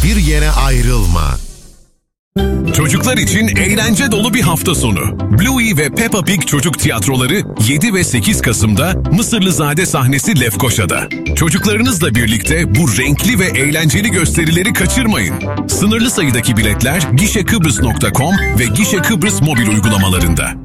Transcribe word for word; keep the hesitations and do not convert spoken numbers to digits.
Hiçbir yere ayrılma. Çocuklar için eğlence dolu bir hafta sonu. Bluey ve Peppa Pig çocuk tiyatroları yedi ve sekiz Kasım'da Mısırlızade sahnesi Lefkoşa'da. Çocuklarınızla birlikte bu renkli ve eğlenceli gösterileri kaçırmayın. Sınırlı sayıdaki biletler gişekıbrıs nokta com ve Gişe Kıbrıs mobil uygulamalarında.